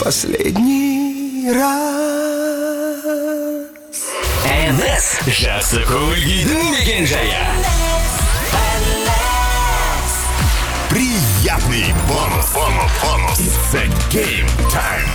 последний раз. НС жақсы көңіл мекен-жайы. Приятный бонус. The Game Time.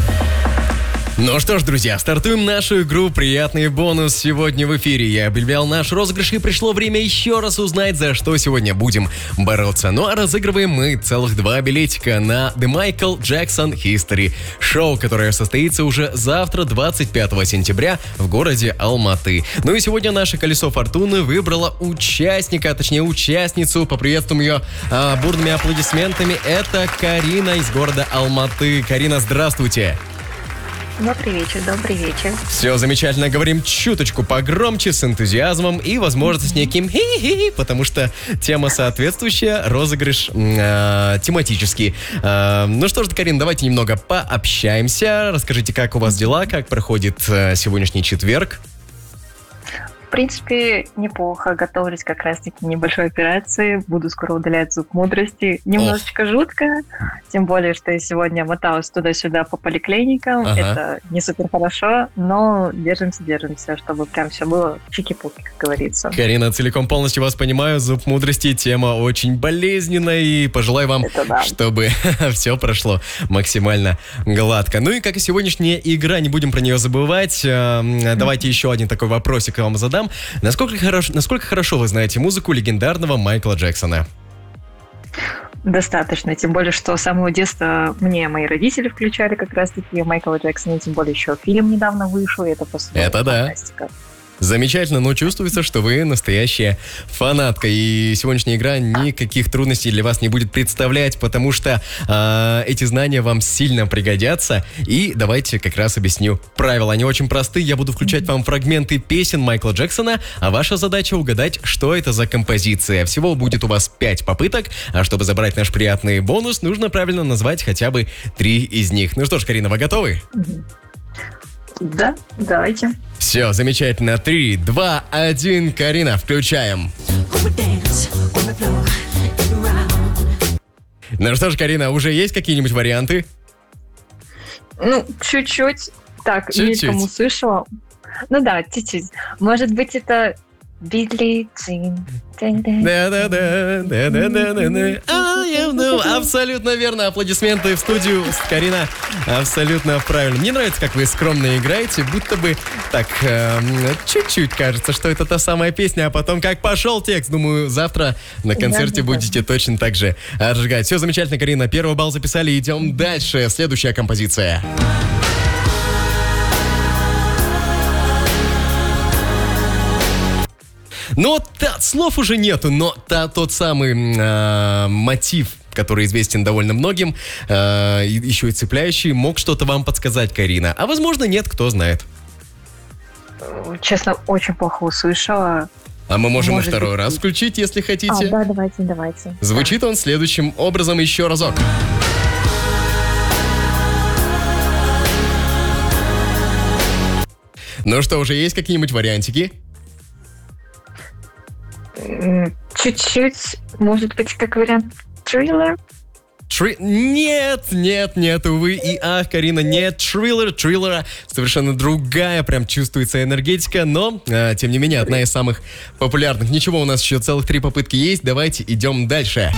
Ну что ж, друзья, стартуем нашу игру «Приятный бонус». Сегодня в эфире я объявлял наш розыгрыш, и пришло время еще раз узнать, за что сегодня будем бороться. Ну а разыгрываем мы целых 2 билетика на The Michael Jackson History Show, которое состоится уже завтра, 25 сентября, в городе Алматы. Ну и сегодня наше колесо фортуны выбрало участника, а точнее участницу. Поприветствуем ее бурными аплодисментами. Это Карина из города Алматы. Карина, здравствуйте. Добрый вечер. Все замечательно, говорим чуточку погромче, с энтузиазмом и, возможно, с неким хи-хи, потому что тема соответствующая, розыгрыш тематический. Ну что ж, Карин, давайте немного пообщаемся. Расскажите, как у вас дела, как проходит сегодняшний четверг? В принципе, неплохо. Готовлюсь как раз-таки к небольшой операции. Буду скоро удалять зуб мудрости. Немножечко жутко. Тем более, что я сегодня моталась туда-сюда по поликлиникам. Ага. Это не супер хорошо, но держимся, чтобы прям все было чики-пуки, как говорится. Карина, целиком полностью вас понимаю. Зуб мудрости — тема очень болезненная. И пожелаю вам, чтобы все прошло максимально гладко. Ну и как и сегодняшняя игра, не будем про нее забывать. Давайте еще один такой вопросик я вам задам. Насколько хорошо вы знаете музыку легендарного Майкла Джексона? Достаточно, тем более, что с самого детства мне мои родители включали как раз-таки Майкла Джексона, тем более еще фильм недавно вышел, и это просто фантастика. Замечательно, но чувствуется, что вы настоящая фанатка. И сегодняшняя игра никаких трудностей для вас не будет представлять, потому что эти знания вам сильно пригодятся. И давайте как раз объясню правила. Они очень просты. Я буду включать вам фрагменты песен Майкла Джексона, а ваша задача угадать, что это за композиция. Всего будет у вас 5 попыток, а чтобы забрать наш приятный бонус, нужно правильно назвать хотя бы 3 из них. Ну что ж, Карина, вы готовы? Да, давайте. Все, замечательно. 3, 2, 1. Карина, включаем. Ну что ж, Карина, уже есть какие-нибудь варианты? Ну, чуть-чуть. Так, мельком услышала. Ну да, чуть-чуть. Может быть, это Билли Джин. Да-да-да. Абсолютно верно. Аплодисменты в студию. Карина, абсолютно правильно. Мне нравится, как вы скромно играете, будто бы так чуть-чуть кажется, что это та самая песня, а потом как пошел текст. Думаю, завтра на концерте будете точно так же отжигать. Все замечательно, Карина. 1 балл записали. Идем дальше. Следующая композиция. Но слов уже нету, но тот самый мотив, который известен довольно многим, еще и цепляющий, мог что-то вам подсказать, Карина. А возможно, нет, кто знает. Честно, очень плохо услышала. А мы можем и второй раз включить, если хотите. Да, давайте. Звучит он следующим образом еще разок. Ну что, уже есть какие-нибудь вариантики? Чуть-чуть, может быть, как вариант триллер? Нет, увы и ах, Карина, нет, триллера совершенно другая, прям чувствуется энергетика, но, тем не менее, одна из самых популярных. Ничего, у нас еще целых 3 попытки есть, давайте идем дальше.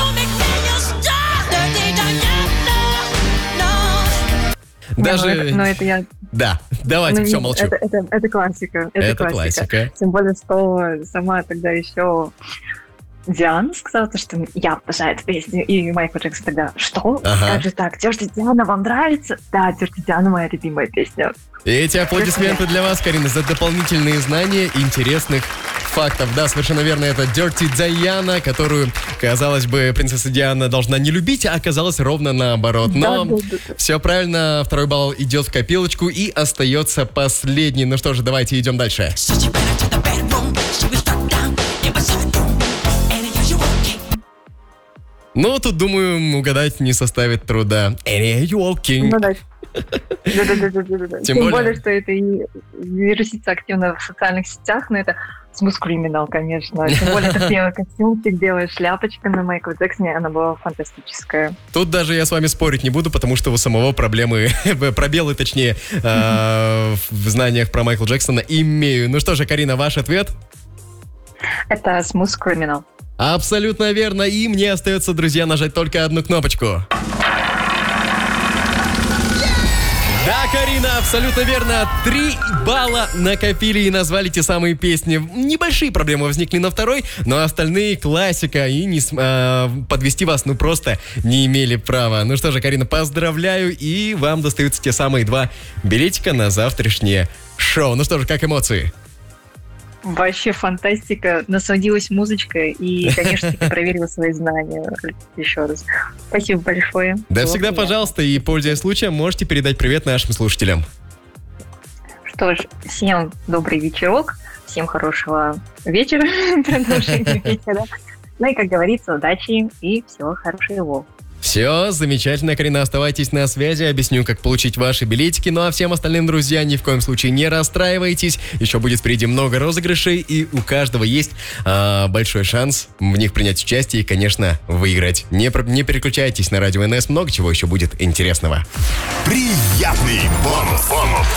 Даже... Но это я... Да, давайте, все, молчу. Это классика. Это классика. Тем более, что сама тогда еще Диана сказала, что я обожаю эту песню, и Майкл Джексон тогда, что? Как же так? Тёрти Диана вам нравится? Да, Тёрти Диана моя любимая песня. И эти аплодисменты для вас, Карина, за дополнительные знания интересных фактов. Да, совершенно верно, это Dirty Diana, которую, казалось бы, принцесса Диана должна не любить, а оказалось ровно наоборот. Но все правильно, 2 балл идет в копилочку и остается последний. Ну что же, давайте идем дальше. Ну, тут, думаю, угадать не составит труда. Are you walking? Ну да. Да. Тем более, что это и вирусится активно в социальных сетях, но это Smooth Criminal, конечно. Тем более, это белый костюмчик, белая шляпочка на Майкла Джексоне, она была фантастическая. Тут даже я с вами спорить не буду, потому что у самого пробелы, точнее, в знаниях про Майкла Джексона имею. Ну что же, Карина, ваш ответ? Это Smooth Criminal. Абсолютно верно, и мне остается, друзья, нажать только одну кнопочку. Да, Карина, абсолютно верно. 3 балла накопили и назвали те самые песни. Небольшие проблемы возникли на второй, но остальные классика, и подвести вас просто не имели права. Ну что же, Карина, поздравляю, и вам достаются те самые 2 билетика на завтрашнее шоу. Ну что же, как эмоции? Вообще фантастика. Насладилась музычкой и, конечно, проверила свои знания еще раз. Спасибо большое. Да, Было всегда, приятно. пожалуйста, и, пользуясь случаем, можете передать привет нашим слушателям. Что ж, всем добрый вечерок, всем хорошего вечера, продолжения вечера. Ну и, как говорится, удачи и всего хорошего. Все, замечательно, Карина, оставайтесь на связи, объясню, как получить ваши билетики. Ну а всем остальным, друзья, ни в коем случае не расстраивайтесь. Еще будет впереди много розыгрышей, и у каждого есть большой шанс в них принять участие и, конечно, выиграть. Не переключайтесь на Радио НС, много чего еще будет интересного. Приятный бонус.